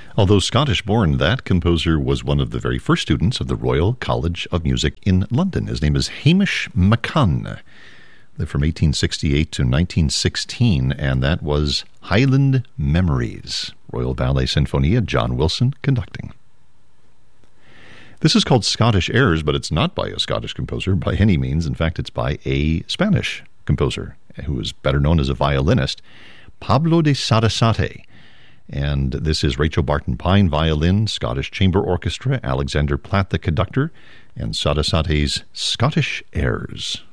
Although Scottish-born, that composer was one of the very first students of the Royal College of Music in London. His name is Hamish Maccoll. Lived from 1868 to 1916, and that was Highland Memories. Royal Ballet Sinfonia, John Wilson conducting. This is called Scottish Airs, but it's not by a Scottish composer by any means. In fact, it's by a Spanish composer who is better known as a violinist, Pablo de Sarasate. And this is Rachel Barton Pine, violin, Scottish Chamber Orchestra, Alexander Platt, the conductor, and Sarasate's Scottish Airs.